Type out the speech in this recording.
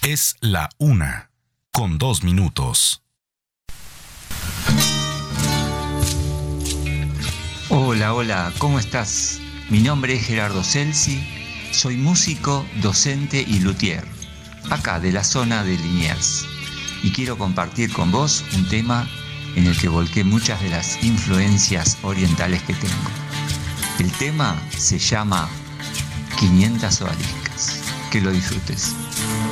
Es la 1:02. Hola, ¿cómo estás? Mi nombre es Gerardo Celsi, soy músico, docente y luthier, acá de la zona de Liniers, y quiero compartir con vos un tema en el que volqué muchas de las influencias orientales que tengo. El tema se llama 500 odaliscas. Que lo disfrutes.